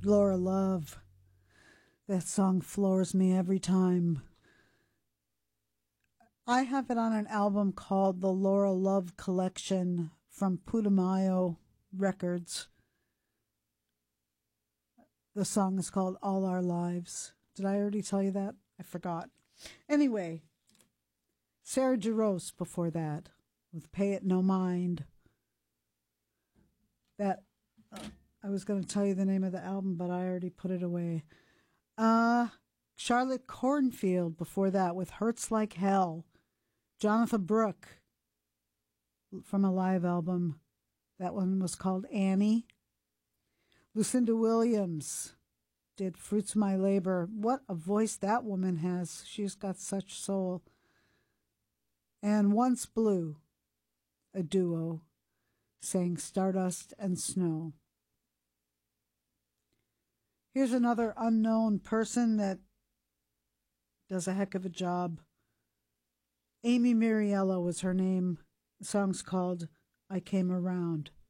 Laura Love. That song floors me every time. I have it on an album called the Laura Love Collection from Putumayo Records. The song is called All Our Lives. Did I already tell you that? I forgot. Anyway, Sarah Jarosz before that with Pay It No Mind. That I was going to tell you the name of the album, but I already put it away. Charlotte Cornfield before that with Hurts Like Hell. Jonathan Brooke from a live album. That one was called Annie. Lucinda Williams did Fruits of My Labor. What a voice that woman has. She's got such soul. And Once Blue, a duo, sang Stardust and Snow. Here's another unknown person that does a heck of a job. Amy Miriello was her name. The song's called I Came Around.